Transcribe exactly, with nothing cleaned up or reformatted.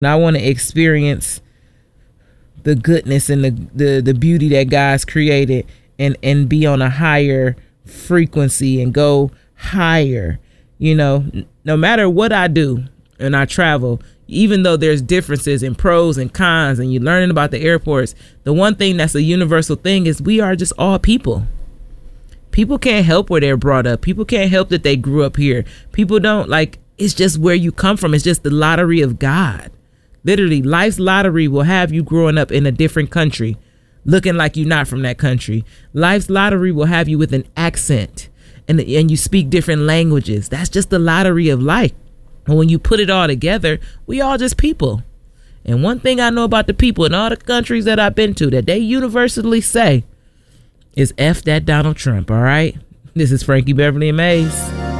I want to experience the goodness and the, the the beauty that God's created, and and be on a higher frequency and go higher. You know, no matter what I do and I travel, even though there's differences in pros and cons, and you're learning about the airports, the one thing that's a universal thing is we are just all people. People can't help where they're brought up. People can't help that they grew up here. People don't, like, it's just where you come from. It's just the lottery of God. Literally, life's lottery will have you growing up in a different country, looking like you're not from that country. Life's lottery will have you with an accent, and, and you speak different languages. That's just the lottery of life. And when you put it all together, we all just people. And one thing I know about the people in all the countries that I've been to, that they universally say is F that Donald Trump. All right. This is Frankie Beverly and Mays.